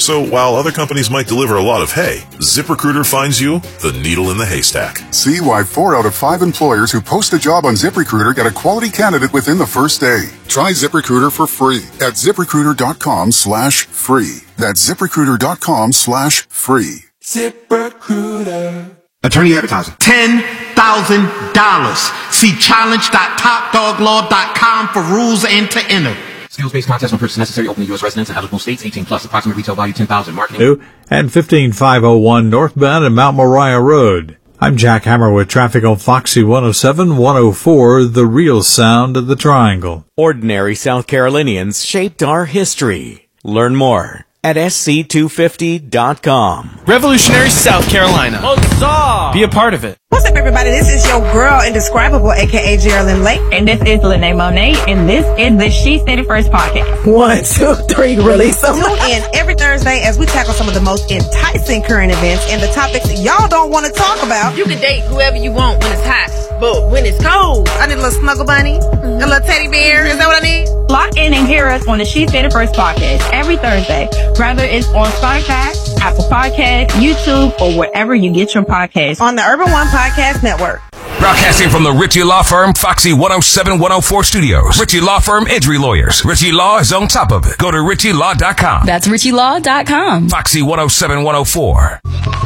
So while other companies might deliver a lot of hay, ZipRecruiter finds you the needle in the haystack. See why 4 out of 5 employers who post a job on ZipRecruiter get a quality candidate within the first day. Try ZipRecruiter for free at ZipRecruiter.com/free. That's ZipRecruiter.com/free. ZipRecruiter. Attorney advertising. $10,000. See challenge.topdoglaw.com for rules and to enter. Skills-based contest when purchase necessary. Open to U.S. residents and eligible states. 18 plus. Approximate retail value $10,000. Marketing. And 15501 northbound and Mount Moriah Road. I'm Jack Hammer with traffic on Foxy 107, 104, the real sound of the triangle. Ordinary South Carolinians shaped our history. Learn more at SC250.com. Revolutionary South Carolina. Huzzah! Be a part of it. What's up, everybody? This is your girl, Indescribable, a.k.a. Geraldine Lake. And this is Lene Monet, and this is the She Said It First podcast. 1, 2, 3, release them. Tune in every Thursday as we tackle some of the most enticing current events and the topics y'all don't want to talk about. You can date whoever you want when it's hot, but when it's cold, I need a little snuggle bunny, a little teddy bear. Is that what I need? Lock in and hear us on the She Said It First podcast every Thursday, whether it's on Spotify, Apple Podcasts, YouTube, or wherever you get your podcasts. On the Urban One Podcast Network. Broadcasting from the Ritchie Law Firm, Foxy 107, 104 studios. Ritchie Law Firm Injury Lawyers. Ritchie Law is on top of it. Go to RitchieLaw.com. That's RitchieLaw.com. Foxy 107, 104.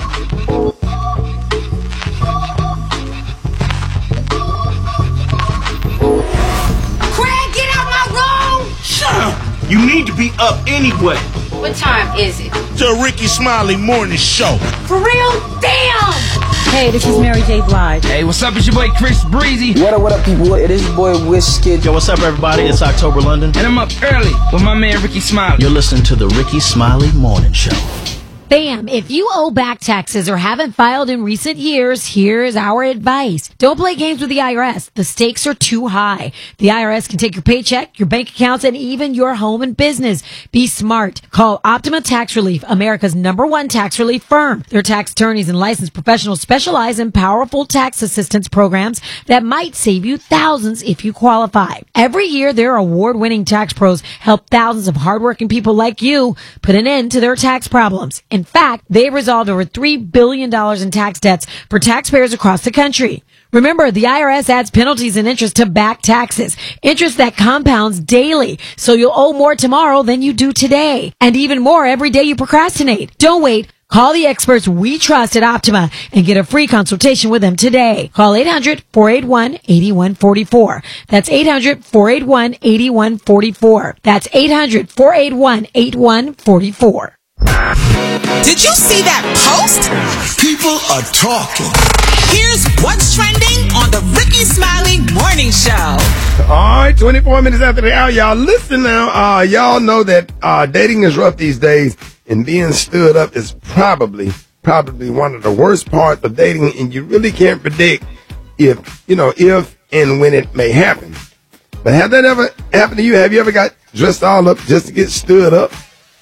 Craig, get out my room! Shut up! You need to be up anyway. What time is it? The Ricky Smiley Morning Show. For real? Damn! Hey, this is Mary J. Blige. Hey, what's up? It's your boy Chris Breezy. What up, people? It is your boy Wizkid. Yo, what's up, everybody? It's October London. And I'm up early with my man Ricky Smiley. You're listening to the Ricky Smiley Morning Show. Bam! If you owe back taxes or haven't filed in recent years, here's our advice. Don't play games with the IRS. The stakes are too high. The IRS can take your paycheck, your bank accounts, and even your home and business. Be smart. Call Optima Tax Relief, America's #1 tax relief firm. Their tax attorneys and licensed professionals specialize in powerful tax assistance programs that might save you thousands if you qualify. Every year, their award-winning tax pros help thousands of hardworking people like you put an end to their tax problems. In fact, they've resolved over $3 billion in tax debts for taxpayers across the country. Remember, the IRS adds penalties and interest to back taxes, interest that compounds daily, so you'll owe more tomorrow than you do today, and even more every day you procrastinate. Don't wait. Call the experts we trust at Optima and get a free consultation with them today. Call 800-481-8144. That's 800-481-8144. That's 800-481-8144. Did you see that post? People are talking. Here's what's trending on the Ricky Smiley Morning Show. All right, 24 minutes after the hour, y'all listen now. Y'all know that dating is rough these days, and being stood up is probably one of the worst parts of dating, and you really can't predict if and when it may happen. But have that ever happened to you? Have you ever got dressed all up just to get stood up?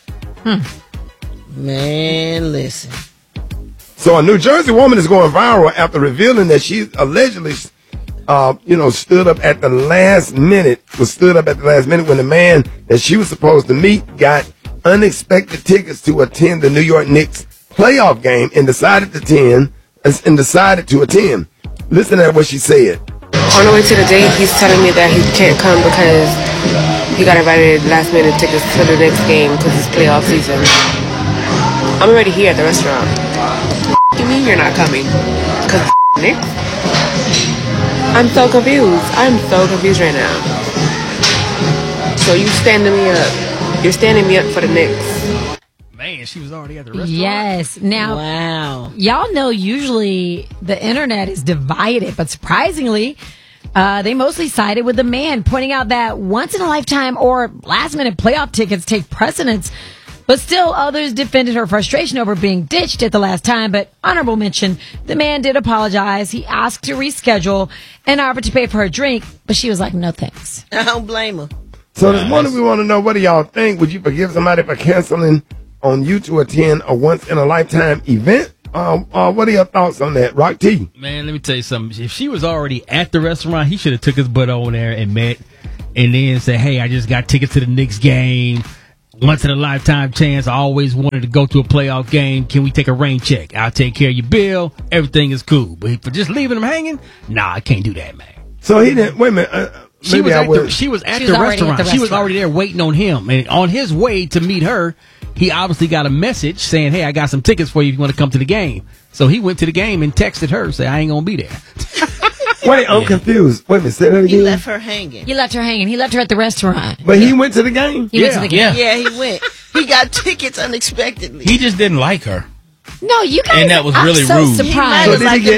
Man, listen. So a New Jersey woman is going viral after revealing that she allegedly, stood up at the last minute when the man that she was supposed to meet got unexpected tickets to attend the New York Knicks playoff game and decided to attend. Listen to what she said. On the way to the date, he's telling me that he can't come because he got invited last minute tickets to the next game because it's playoff season. I'm already here at the restaurant. What do you mean you're not coming? Because Knicks? I'm so confused. I'm so confused right now. So you standing me up. You're standing me up for the Knicks. Man, she was already at the restaurant. Yes. Now, wow. Y'all know usually the internet is divided, but surprisingly, they mostly sided with the man, pointing out that once-in-a-lifetime or last-minute playoff tickets take precedence. But still, others defended her frustration over being ditched at the last time. But honorable mention, the man did apologize. He asked to reschedule and offered to pay for her drink, but she was like, no thanks. I don't blame her. So this morning we want to know, what do y'all think? Would you forgive somebody for canceling on you to attend a once-in-a-lifetime event? What are your thoughts on that? Rock T. Man, let me tell you something. If she was already at the restaurant, he should have took his butt on there and met and then said, hey, I just got tickets to the Knicks game. Once in a lifetime chance. I always wanted to go to a playoff game. Can we take a rain check? I'll take care of your bill. Everything is cool. But for just leaving him hanging, nah, I can't do that, man. So he didn't. Wait a minute. She was at the restaurant. She was already there waiting on him. And on his way to meet her, he obviously got a message saying, hey, I got some tickets for you if you want to come to the game. So he went to the game and texted her, say, I ain't going to be there. Wait, I'm confused. Wait a minute, say that again. He left her hanging. He left her hanging. He left her at the restaurant. But he went to the game? He went to the game. Yeah, he went. He got tickets unexpectedly. He just didn't like her. No, you guys. And that was I'm really so rude. Surprised.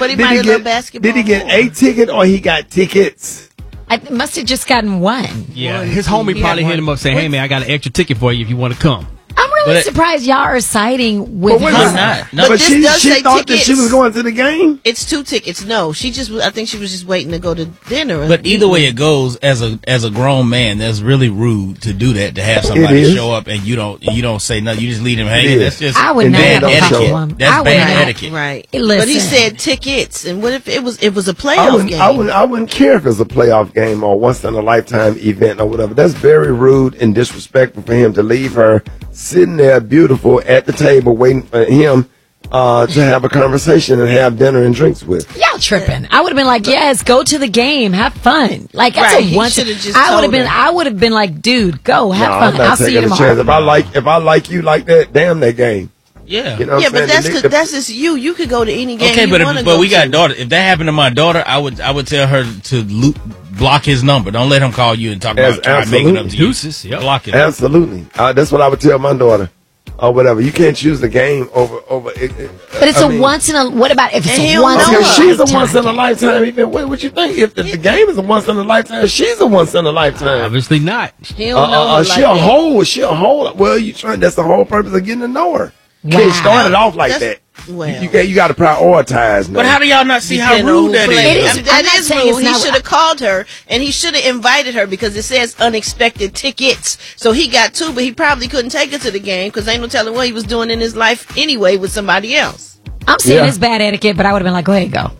Did he get a ticket or he got tickets? I must have just gotten one. Yeah, his homie probably hit him up saying, hey, man, I got an extra ticket for you if you want to come. I'm really surprised y'all are siding with her. But she thought that she was going to the game? It's 2 tickets. No, I think she was just waiting to go to dinner. But either way it goes, as a grown man, that's really rude to do that, to have somebody show up and you don't say nothing. You just leave him hanging. That's just I would not bad have etiquette. a problem. That's bad etiquette. Right. Listen. But he said tickets. And what if it was a playoff game? I wouldn't care if it's a playoff game or once in a lifetime event or whatever. That's very rude and disrespectful for him to leave her sitting there beautiful at the table waiting for him to have a conversation and have dinner and drinks with. Y'all tripping. I would have been like, yes, go to the game, have fun. Like that's Right, a once. I would have been like, dude, go have fun. I'll see you tomorrow. If I like you like that, damn that game. Yeah. You know what but I'm saying? that's just you. You could go to any game. Okay, you wanna but go we got to. daughter. If that happened to my daughter, I would tell her to block his number. Don't let him call you and talk about trying to make it up to you. Block it. Absolutely. That's what I would tell my daughter. Or whatever. You can't choose the game over. But it's once in a. What about if it's a once in a lifetime? She's a once in a lifetime event. What you think? If the game is a once in a lifetime, she's a once in a lifetime. Obviously not. She'll know. She'll hold. Well, that's the whole purpose of getting to know her. You can't start it off like that. Well, you got to prioritize now. But how do y'all not see how rude that is? That is rude. He should have called her and he should have invited her because it says unexpected tickets. So he got 2, but he probably couldn't take her to the game because ain't no telling what he was doing in his life anyway with somebody else. I'm saying it's bad etiquette, but I would have been like, go ahead, go.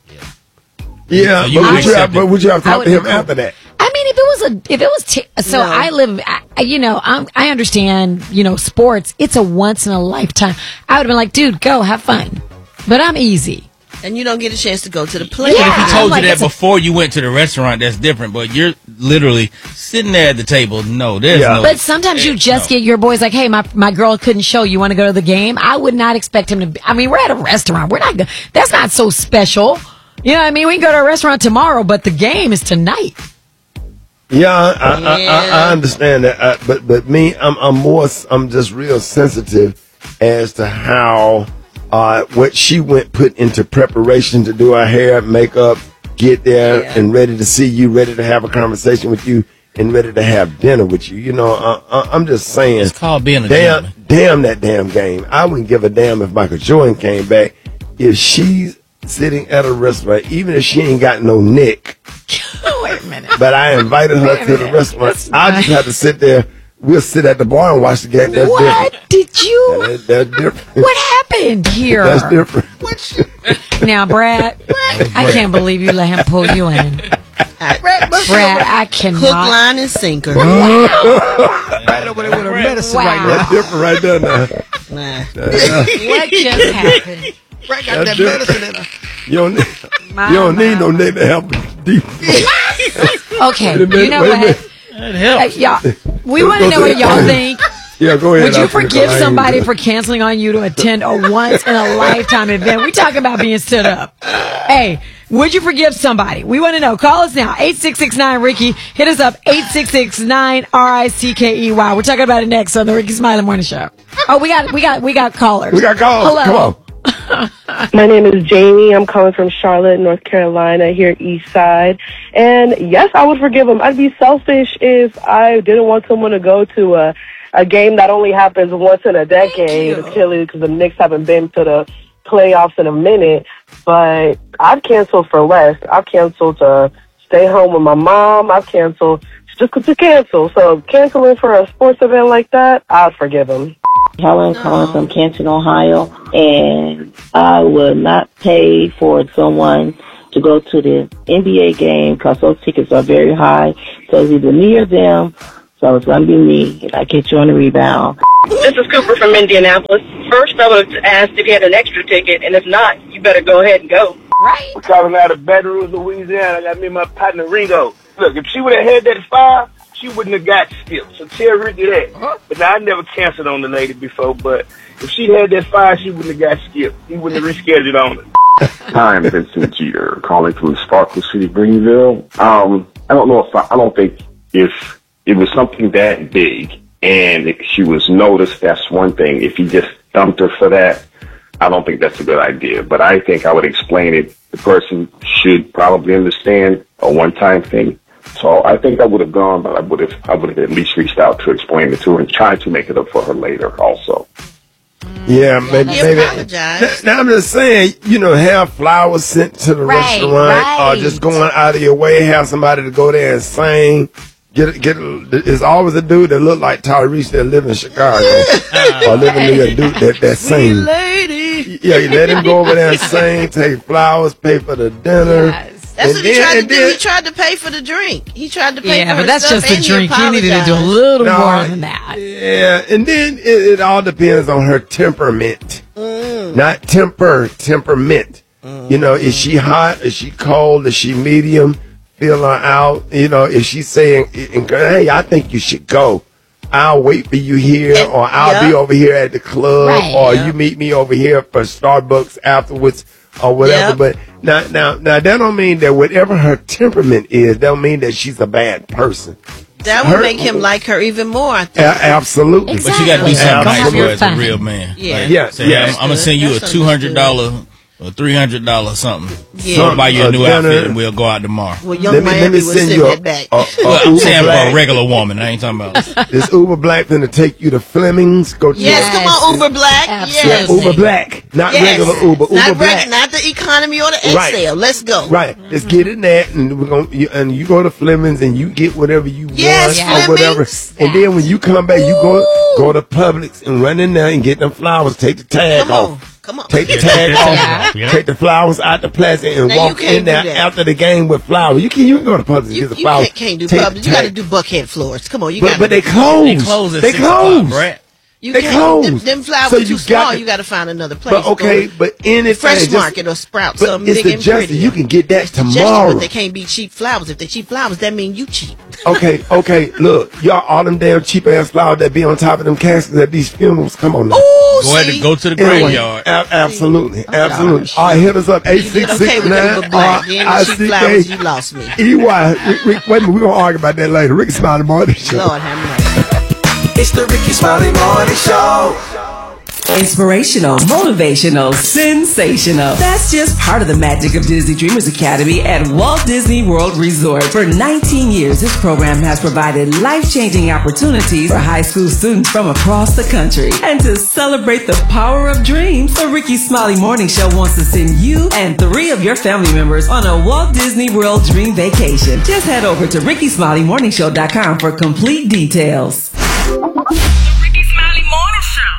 Yeah, but would you have talked to him after that? I mean, I understand, sports. It's a once in a lifetime. I would have been like, dude, go have fun. But I'm easy. And you don't get a chance to go to the play. But if he told you that before you went to the restaurant, that's different. But you're literally sitting there at the table. No, there's no. But sometimes you just get your boys like, hey, my girl couldn't show. You want to go to the game? I would not expect him to. I mean, we're at a restaurant. That's not so special. You know what I mean? We can go to a restaurant tomorrow, but the game is tonight. Yeah, I understand that. But me, I'm just real sensitive as to how what she put into preparation to do her hair, makeup, get there and ready to see you, ready to have a conversation with you, and ready to have dinner with you. I'm just saying. It's called being a gentleman. Damn that damn game. I wouldn't give a damn if Michael Jordan came back. If she's sitting at a restaurant, even if she ain't got no neck. Wait a minute. But I invited her to the restaurant. I just have to sit there. We'll sit at the bar and watch the game. That's what different. Did you? That's different. What happened here? That's different. Now, Brad, I can't believe you let him pull you in. Brad, I cannot. Hook, line, and sinker. Right over there with her medicine right now. That's different right there now. What just happened? Brad got that medicine in her. You don't need no neck to help deep. Okay, you know what? Y'all, we want to know what y'all think. Yeah, go ahead. Would you forgive somebody for canceling on you to attend a once in a lifetime event? We talking about being stood up. Hey, would you forgive somebody? We want to know. Call us now. 8669-RICKY. Hit us up. 8669-RICKEY. We're talking about it next on the Ricky Smiley Morning Show. Oh, we got callers. We got callers. Hello. Come on. My name is Jamie. I'm calling from Charlotte, North Carolina, here East Side. And yes, I would forgive him. I'd be selfish if I didn't want someone to go to a game that only happens once in a decade, clearly because the Knicks haven't been to the playoffs in a minute. But I'd cancel for less. I've canceled to stay home with my mom. I've canceled just to cancel. So canceling for a sports event like that, I'd forgive him. Helen calling from Canton, Ohio, and I would not pay for someone to go to the NBA game because those tickets are very high. So it's either me or them, So it's going to be me if I get you on the rebound. This is Cooper from Indianapolis. First, I would have asked if you had an extra ticket, and if not, you better go ahead and go. Right. We're calling out of Baton Rouge, Louisiana. I got me and my partner Ringo. Look, if she would have had that 5, she wouldn't have got skipped. So tell Ricky that. But now, I never canceled on the lady before, but if she had that 5, she wouldn't have got skipped. He wouldn't have rescheduled on her. Hi, I'm Vincent Jeter, calling from Sparkle City, Greenville. I don't think if it was something that big and she was noticed, that's one thing. If he just dumped her for that, I don't think that's a good idea. But I think I would explain it. The person should probably understand a one-time thing. So I think I would have gone, but I would have at least reached out to explain it to her and tried to make it up for her later also. Yeah, maybe. Now I'm just saying, have flowers sent to the restaurant, or just going out of your way, have somebody to go there and sing. It's always a dude that look like Tyrese that live in Chicago or live in New York, dude that sing. Lady. Yeah, you let him go over there and sing, take flowers, pay for the dinner. Yes. That's what he tried to do. He tried to pay for the drink. He tried to pay for but her that's stuff, just the and drink. He You needed to do a little more than that. Yeah, and then it all depends on her temperament. Not temperament. Is she hot? Is she cold? Is she medium? Feel her out. If she's saying, hey, I think you should go. I'll wait for you here, or I'll be over here at the club, or you meet me over here for Starbucks afterwards, or whatever. But now that don't mean that whatever her temperament is, don't mean that she's a bad person. That would make him like her even more, I think. Absolutely. Exactly. But you got to do something nice for her as a real man. Yeah. I'm going to send you a $200 or $300 something. Yeah. I'll buy you a new outfit and we'll go out tomorrow. Well, Young Miami will send that back. I'm saying for a regular woman. I ain't talking about. Is Uber Black going to take you to Fleming's? Come on, Uber Black. Yes. Uber Black. Not regular Uber. Uber Black. Not the economy or the XL. Let's go. Right. Let's get in that, and you go to Fleming's and you get whatever you want or whatever. And then when you come back, you go to Publix and run in there and get them flowers. Take the tag off. Come on. Take the tag off. Take the flowers out the plastic and walk in there after the game with flowers. You can go to Publix and get the flowers. You can't do Publix. You got to do Buckhead Floors. Come on. But they close. They close at 6 o'clock, right? They close. Them flowers are too small. You got to find another place. But anything. Fresh Market or Sprouts. But it's suggested you can get that tomorrow. But they can't be cheap flowers. If they're cheap flowers, that means you cheap. Okay. Look, y'all, all them damn cheap ass flowers that be on top of them caskets at these funerals. Come on now. Go ahead and go to the graveyard. Absolutely. All right, hit us up 866-9-RICK. You lost me. EY. Rick, wait a minute, we're gonna argue about that later. Ricky Smiley Morning Show. Lord have mercy. It's the Ricky Smiley Morning Show. Inspirational, motivational, sensational. That's just part of the magic of Disney Dreamers Academy at Walt Disney World Resort. For 19 years, this program has provided life-changing opportunities for high school students from across the country. And to celebrate the power of dreams, the Ricky Smiley Morning Show wants to send you and 3 of your family members on a Walt Disney World dream vacation. Just head over to RickySmileyMorningShow.com for complete details. The Ricky Smiley Morning Show.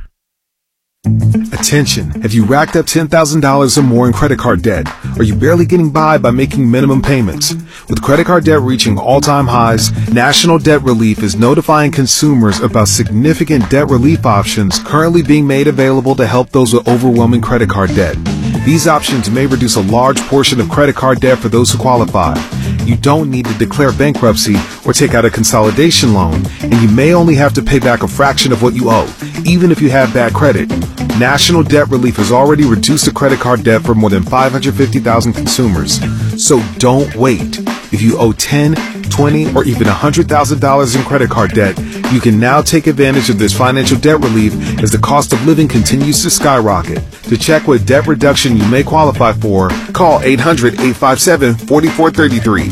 Attention, have you racked up $10,000 or more in credit card debt? Are you barely getting by making minimum payments? With credit card debt reaching all-time highs, National Debt Relief is notifying consumers about significant debt relief options currently being made available to help those with overwhelming credit card debt. These options may reduce a large portion of credit card debt for those who qualify. You don't need to declare bankruptcy or take out a consolidation loan, and you may only have to pay back a fraction of what you owe, even if you have bad credit. National Debt Relief has already reduced the credit card debt for more than 550,000 consumers. So don't wait. If you owe $10, $20, or even $100,000 in credit card debt, you can now take advantage of this financial debt relief as the cost of living continues to skyrocket. To check what debt reduction you may qualify for, call 800-857-4433.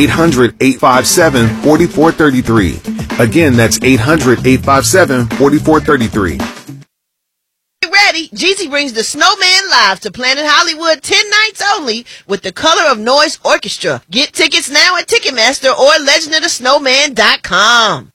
800-857-4433. Again, that's 800-857-4433. Ready? Jeezy brings the Snowman live to Planet Hollywood 10 nights only with the Color of Noise Orchestra. Get tickets now at Ticketmaster or legendofthesnowman.com.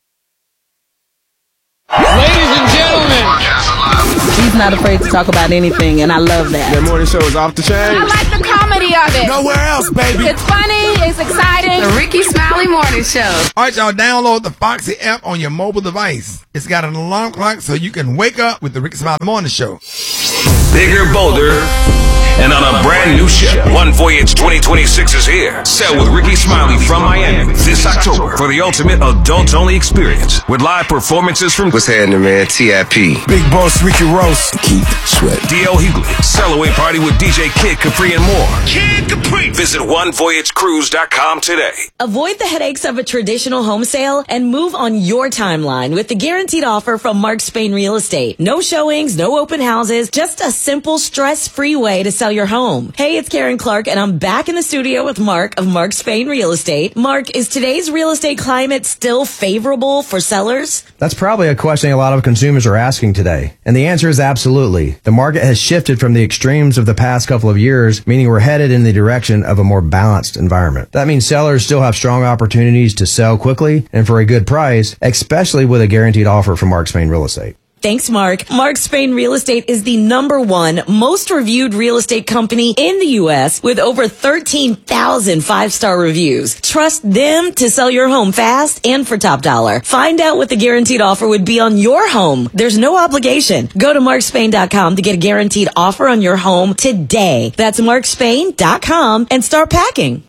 Ladies and gentlemen, he's not afraid to talk about anything, and I love that. That morning show is off the chain. I like the comedy. majority of it. Nowhere else, baby. It's funny. It's exciting. The Ricky Smiley Morning Show. All right, y'all, download the Foxy app on your mobile device. It's got an alarm clock so you can wake up with the Ricky Smiley Morning Show. Bigger, bolder, and on a brand new ship. One Voyage 2026 is here. Sail with Ricky Smiley from Miami this October for the ultimate adults-only experience with live performances from What's happening, man? TIP, Big Boss Ricky Ross, Keith Sweat, D.L. Hughley, Sail Away Party with DJ Kid Capri and more. Kid Capri. Visit OneVoyageCruise.com today. Avoid the headaches of a traditional home sale and move on your timeline with the guaranteed offer from Mark Spain Real Estate. No showings, no open houses, just a simple, stress-free way to sell your home. Hey, it's Karen Clark, and I'm back in the studio with Mark of Mark Spain Real Estate. Mark, is today's real estate climate still favorable for sellers? That's probably a question a lot of consumers are asking today. And the answer is absolutely. The market has shifted from the extremes of the past couple of years, meaning we're headed in the direction of a more balanced environment. That means sellers still have strong opportunities to sell quickly and for a good price, especially with a guaranteed offer from Mark Spain Real Estate. Thanks, Mark. Mark Spain Real Estate is the #1 most reviewed real estate company in the U.S. with over 13,000 five-star reviews. Trust them to sell your home fast and for top dollar. Find out what the guaranteed offer would be on your home. There's no obligation. Go to markspain.com to get a guaranteed offer on your home today. That's markspain.com and start packing.